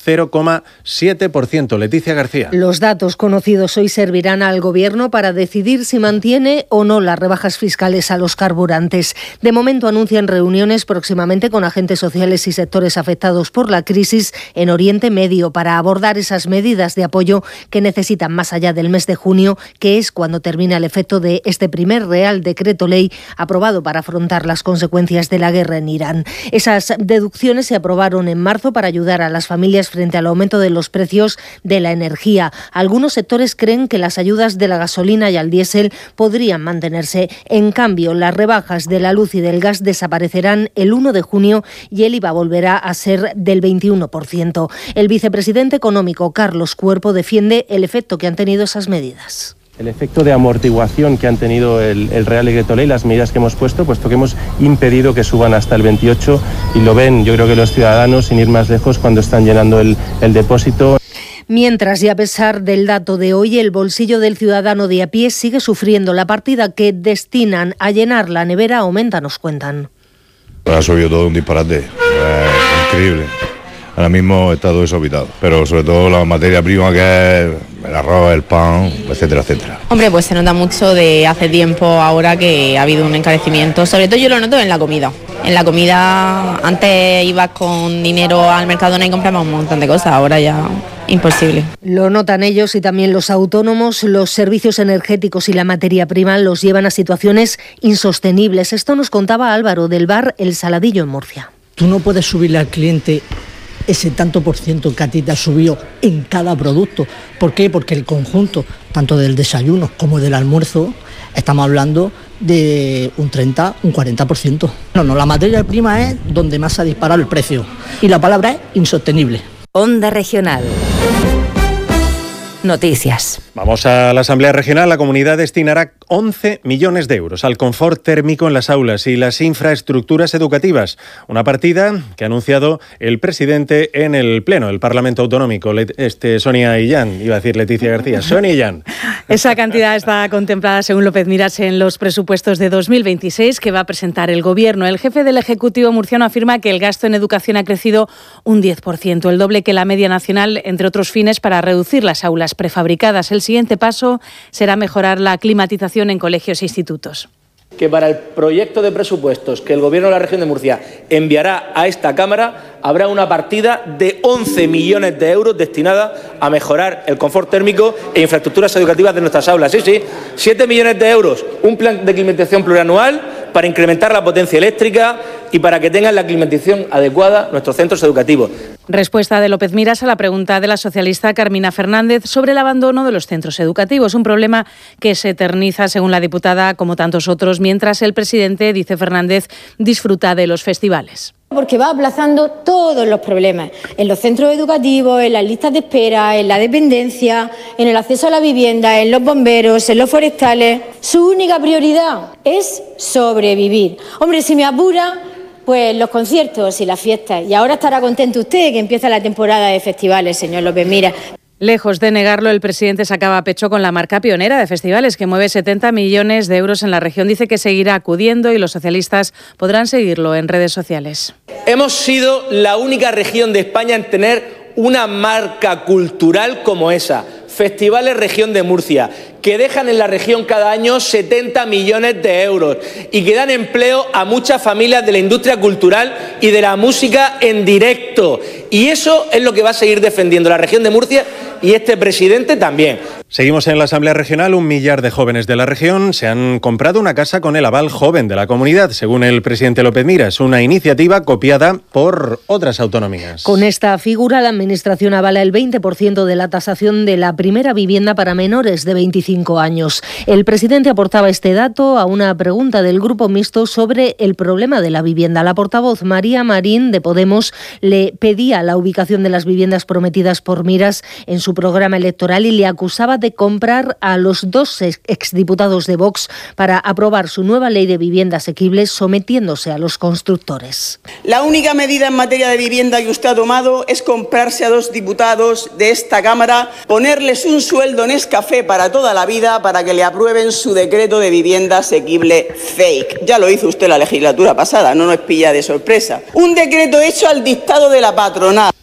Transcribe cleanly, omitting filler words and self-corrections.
0,7%. Leticia García. Los datos conocidos hoy servirán al Gobierno para decidir si mantiene o no las rebajas fiscales a los carburantes. De momento anuncian reuniones próximamente con agentes sociales y sectores afectados por la crisis en Oriente Medio para abordar esas medidas de apoyo que necesitan más allá del mes de junio, que es cuando termina el efecto de este primer Real Decreto Ley aprobado para afrontar las consecuencias de la guerra en Irán. Esas deducciones se aprobaron en marzo para ayudar a las familias frente al aumento de los precios de la energía. Algunos sectores creen que las ayudas de la gasolina y al diésel podrían mantenerse. En cambio, las rebajas de la luz y del gas desaparecerán el 1 de junio y el IVA volverá a ser del 21%. El vicepresidente económico, Carlos Cuerpo, defiende el efecto que han tenido esas medidas. El efecto de amortiguación que han tenido el Real Decreto Ley, las medidas que hemos puesto, puesto que hemos impedido que suban hasta el 28 y lo ven, yo creo que los ciudadanos, sin ir más lejos, cuando están llenando el depósito. Mientras, y a pesar del dato de hoy, el bolsillo del ciudadano de a pie sigue sufriendo. La partida que destinan a llenar la nevera aumenta, nos cuentan. Ha subido todo un disparate, increíble. Ahora mismo está todo desorbitado, pero sobre todo la materia prima que es el arroz, el pan, etcétera, etcétera. Hombre, pues se nota mucho de hace tiempo ahora que ha habido un encarecimiento, sobre todo yo lo noto en la comida. En la comida antes ibas con dinero al Mercadona y comprabas un montón de cosas, ahora ya imposible. Lo notan ellos y también los autónomos. Los servicios energéticos y la materia prima los llevan a situaciones insostenibles. Esto nos contaba Álvaro del bar El Saladillo en Murcia. Tú no puedes subirle al cliente ese tanto por ciento que a ti te ha subido en cada producto. ¿Por qué? Porque el conjunto, tanto del desayuno como del almuerzo, estamos hablando de un 30, un 40%. No, la materia prima es donde más se ha disparado el precio. Y la palabra es insostenible. Onda Regional. Noticias. Vamos a la Asamblea Regional. La comunidad destinará 11 millones de euros al confort térmico en las aulas y las infraestructuras educativas. Una partida que ha anunciado el presidente en el Pleno del Parlamento Autonómico. Sonia Illán, iba a decir Leticia García. Sonia Illán. Esa cantidad está contemplada, según López Miras, en los presupuestos de 2026 que va a presentar el Gobierno. El jefe del Ejecutivo murciano afirma que el gasto en educación ha crecido un 10%, el doble que la media nacional, entre otros fines para reducir las aulas prefabricadas. El siguiente paso será mejorar la climatización en colegios e institutos. Que para el proyecto de presupuestos que el Gobierno de la Región de Murcia enviará a esta Cámara habrá una partida de 11 millones de euros destinada a mejorar el confort térmico e infraestructuras educativas de nuestras aulas. Sí, 7 millones de euros, un plan de climatización plurianual para incrementar la potencia eléctrica y para que tengan la climatización adecuada nuestros centros educativos. Respuesta de López Miras a la pregunta de la socialista Carmina Fernández sobre el abandono de los centros educativos, un problema que se eterniza, según la diputada, como tantos otros, mientras el presidente, dice Fernández, disfruta de los festivales. Porque va aplazando todos los problemas, en los centros educativos, en las listas de espera, en la dependencia, en el acceso a la vivienda, en los bomberos, en los forestales. Su única prioridad es sobrevivir. Hombre, si me apura, pues los conciertos y las fiestas. Y ahora estará contento usted que empieza la temporada de festivales, señor López Miras. Lejos de negarlo, el presidente sacaba a pecho con la marca pionera de festivales que mueve 70 millones de euros en la región. Dice que seguirá acudiendo y los socialistas podrán seguirlo en redes sociales. Hemos sido la única región de España en tener una marca cultural como esa. Festivales Región de Murcia, que dejan en la región cada año 70 millones de euros y que dan empleo a muchas familias de la industria cultural y de la música en directo. Y eso es lo que va a seguir defendiendo la región de Murcia y este presidente también. Seguimos en la Asamblea Regional. 1 millar de jóvenes de la región se han comprado una casa con el aval joven de la comunidad, según el presidente López Miras, una iniciativa copiada por otras autonomías. Con esta figura, la Administración avala el 20% de la tasación de la primera vivienda para menores de 25 años. El presidente aportaba este dato a una pregunta del Grupo Mixto sobre el problema de la vivienda. La portavoz María Marín, de Podemos, le pedía la ubicación de las viviendas prometidas por Miras en su programa electoral y le acusaba de comprar a los 2 exdiputados de Vox para aprobar su nueva ley de vivienda asequible, sometiéndose a los constructores. La única medida en materia de vivienda que usted ha tomado es comprarse a 2 diputados de esta Cámara, ponerles un sueldo en Nescafé para toda la vida para que le aprueben su decreto de vivienda asequible fake. Ya lo hizo usted la legislatura pasada, no nos pilla de sorpresa. Un decreto hecho al dictado de la patronal.